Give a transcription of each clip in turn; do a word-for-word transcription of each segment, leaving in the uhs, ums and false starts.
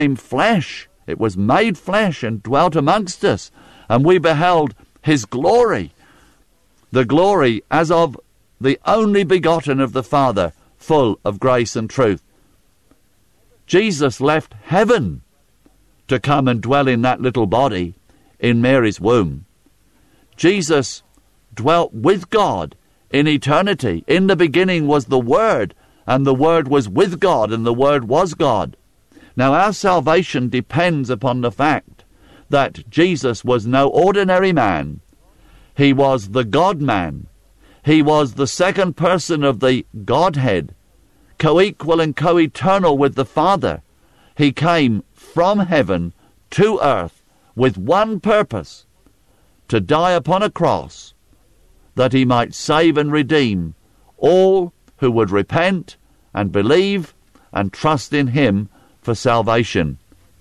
became flesh. It was made flesh and dwelt amongst us, and we beheld his glory, the glory as of the only begotten of the Father, full of grace and truth. Jesus left heaven to come and dwell in that little body in Mary's womb. Jesus dwelt with God in eternity. In the beginning was the Word, and the Word was with God, and the Word was God. Now our salvation depends upon the fact that Jesus was no ordinary man. He was the God-man. He was the second person of the Godhead, co-equal and co-eternal with the Father. He came from heaven to earth with one purpose, to die upon a cross, that he might save and redeem all who would repent and believe and trust in him for salvation.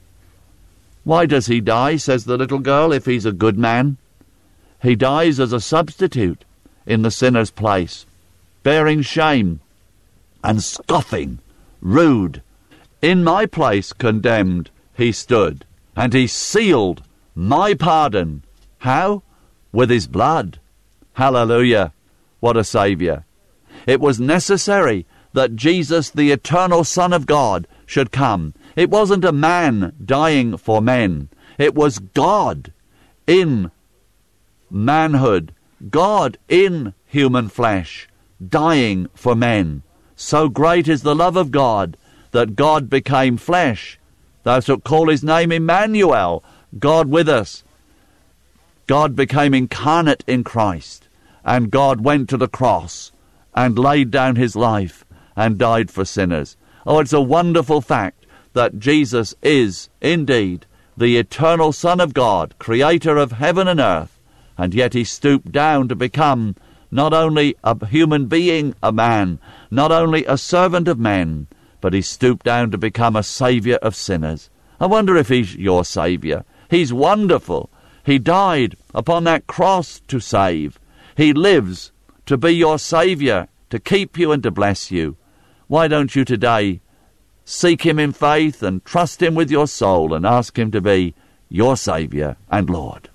Why does he die, says the little girl, if he's a good man? He dies as a substitute in the sinner's place, bearing shame and scoffing, rude. In my place condemned he stood, and he sealed my pardon. How? With his blood. Hallelujah! What a Saviour. It was necessary that Jesus, the eternal Son of God, should come. It wasn't a man dying for men. It was God in manhood, God in human flesh, dying for men. So great is the love of God that God became flesh. Thou shalt call his name Emmanuel, God with us. God became incarnate in Christ, and God went to the cross and laid down his life and died for sinners. Oh, it's a wonderful fact that Jesus is indeed the eternal Son of God, creator of heaven and earth, and yet he stooped down to become not only a human being, a man, not only a servant of men, but he stooped down to become a Saviour of sinners. I wonder if he's your Saviour. He's wonderful. He died upon that cross to save. He lives to be your Saviour, to keep you and to bless you. Why don't you today seek him in faith and trust him with your soul and ask him to be your Saviour and Lord?